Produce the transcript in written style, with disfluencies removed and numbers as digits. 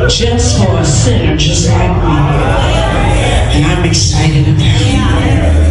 just for a sinner just like me. And I'm excited about it.